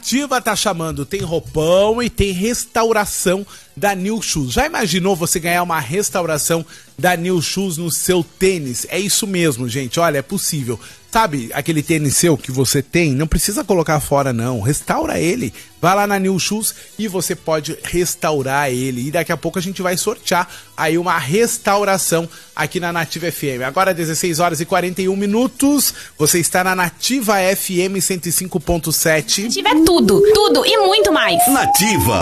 Nativa tá chamando, tem roupão e tem restauração da New Shoes. Já imaginou você ganhar uma restauração da New Shoes no seu tênis? É isso mesmo, gente, olha, é possível. Sabe aquele tênis seu que você tem? Não precisa colocar fora não, restaura ele. Vai lá na New Shoes e você pode restaurar ele. E daqui a pouco a gente vai sortear aí uma restauração aqui na Nativa FM. Agora 16 horas e 41 minutos. Você está na Nativa FM 105.7. Nativa é tudo, tudo e muito mais. Nativa.